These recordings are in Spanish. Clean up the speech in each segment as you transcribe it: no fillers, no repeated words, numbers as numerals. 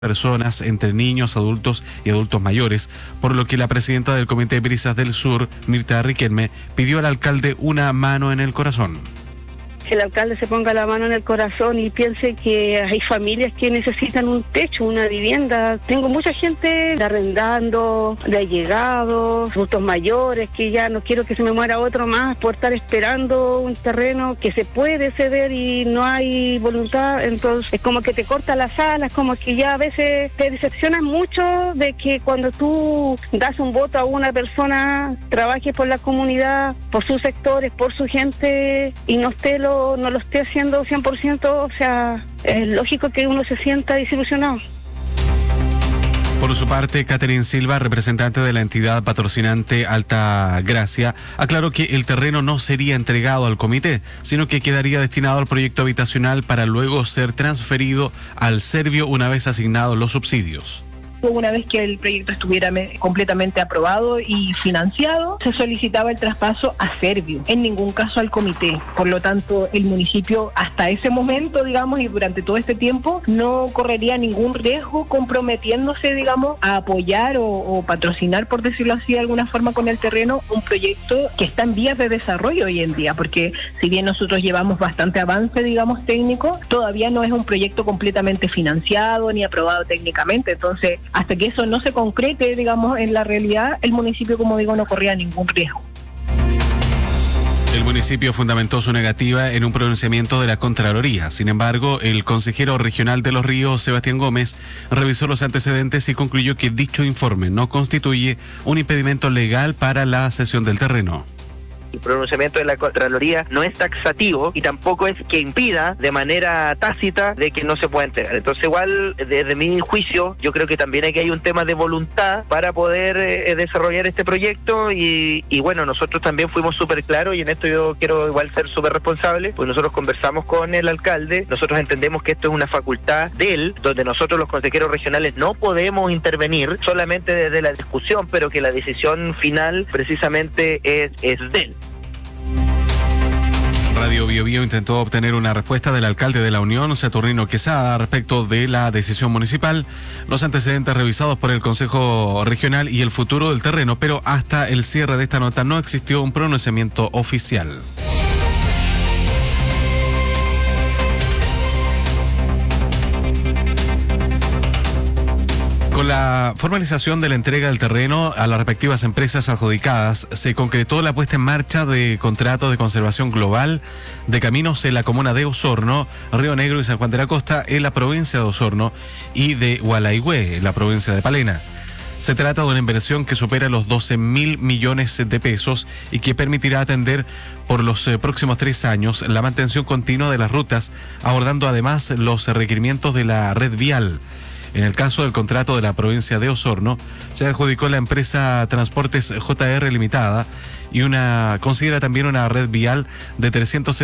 personas, entre niños, adultos y adultos mayores, por lo que la presidenta del Comité de Brisas del Sur, Mirta Riquelme, pidió al alcalde una mano en el corazón. Que el alcalde se ponga la mano en el corazón y piense que hay familias que necesitan un techo, una vivienda. Tengo mucha gente de arrendando, de allegados, adultos mayores, que ya no quiero que se me muera otro más por estar esperando un terreno que se puede ceder y no hay voluntad. Entonces es como que te corta las alas, como que ya a veces te decepcionas mucho de que cuando tú das un voto a una persona, trabaje por la comunidad, por sus sectores, por su gente y no lo esté haciendo 100%, o sea, es lógico que uno se sienta desilusionado. Por su parte, Catherine Silva, representante de la entidad patrocinante Alta Gracia, aclaró que el terreno no sería entregado al comité, sino que quedaría destinado al proyecto habitacional para luego ser transferido al Servio una vez asignados los subsidios. Una vez que el proyecto estuviera completamente aprobado y financiado, se solicitaba el traspaso a Servio, en ningún caso al comité. Por lo tanto, el municipio hasta ese momento, digamos, y durante todo este tiempo, no correría ningún riesgo comprometiéndose, digamos, a apoyar o patrocinar, por decirlo así de alguna forma, con el terreno, un proyecto que está en vías de desarrollo hoy en día, porque si bien nosotros llevamos bastante avance, digamos, técnico, todavía no es un proyecto completamente financiado ni aprobado técnicamente. Entonces, hasta que eso no se concrete, digamos, en la realidad, el municipio, como digo, no corría ningún riesgo. El municipio fundamentó su negativa en un pronunciamiento de la Contraloría. Sin embargo, el consejero regional de Los Ríos, Sebastián Gómez, revisó los antecedentes y concluyó que dicho informe no constituye un impedimento legal para la cesión del terreno. El pronunciamiento de la Contraloría no es taxativo y tampoco es que impida de manera tácita de que no se pueda entregar. Entonces, igual, desde mi juicio, yo creo que también hay un tema de voluntad para poder desarrollar este proyecto y bueno, nosotros también fuimos súper claros y en esto yo quiero igual ser súper responsable, pues nosotros conversamos con el alcalde, nosotros entendemos que esto es una facultad de él, donde nosotros los consejeros regionales no podemos intervenir solamente desde la discusión, pero que la decisión final precisamente es de él. Radio Bio Bio intentó obtener una respuesta del alcalde de la Unión, Saturnino Quesada, respecto de la decisión municipal, los antecedentes revisados por el Consejo Regional y el futuro del terreno, pero hasta el cierre de esta nota no existió un pronunciamiento oficial. Con la formalización de la entrega del terreno a las respectivas empresas adjudicadas, se concretó la puesta en marcha de contratos de conservación global de caminos en la comuna de Osorno, Río Negro y San Juan de la Costa en la provincia de Osorno y de Hualaihue en la provincia de Palena. Se trata de una inversión que supera los 12.000 millones de pesos y que permitirá atender por los próximos 3 años la mantención continua de las rutas, abordando además los requerimientos de la red vial. En el caso del contrato de la provincia de Osorno, se adjudicó la empresa Transportes JR Limitada y considera también una red vial de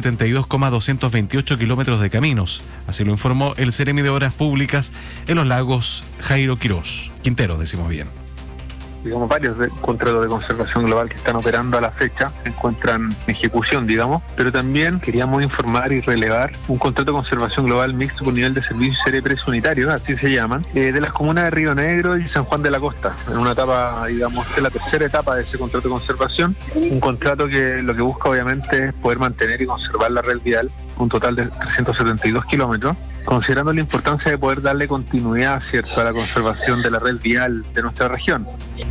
372,228 kilómetros de caminos. Así lo informó el Seremi de Obras Públicas en Los Lagos, Jairo Quintero, decimos bien. Digamos, varios contratos de conservación global que están operando a la fecha se encuentran en ejecución, digamos, pero también queríamos informar y relevar un contrato de conservación global mixto por nivel de servicio y precios unitarios, así se llaman, de las comunas de Río Negro y San Juan de la Costa, en una etapa, digamos, es la tercera etapa de ese contrato de conservación, un contrato que lo que busca obviamente es poder mantener y conservar la red vial, un total de 372 kilómetros, considerando la importancia de poder darle continuidad, ¿cierto?, a la conservación de la red vial de nuestra región.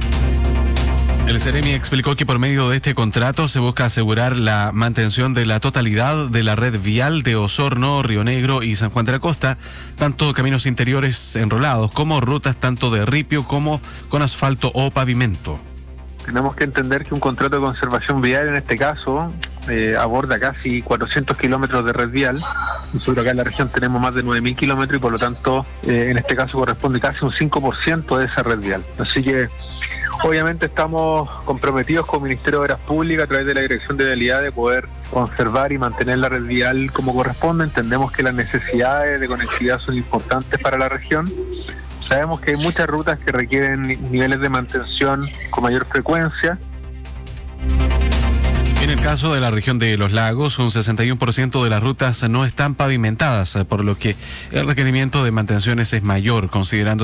El Seremi explicó que por medio de este contrato se busca asegurar la mantención de la totalidad de la red vial de Osorno, Río Negro y San Juan de la Costa, tanto caminos interiores enrolados como rutas tanto de ripio como con asfalto o pavimento. Tenemos que entender que un contrato de conservación vial en este caso aborda casi 400 kilómetros de red vial. Nosotros acá en la región tenemos más de 9.000 kilómetros y por lo tanto en este caso corresponde casi un 5% de esa red vial. Así que obviamente estamos comprometidos con el Ministerio de Obras Públicas a través de la Dirección de Vialidad de poder conservar y mantener la red vial como corresponde. Entendemos que las necesidades de conectividad son importantes para la región. Sabemos que hay muchas rutas que requieren niveles de mantención con mayor frecuencia. En el caso de la región de Los Lagos, un 61% de las rutas no están pavimentadas, por lo que el requerimiento de mantenciones es mayor, considerando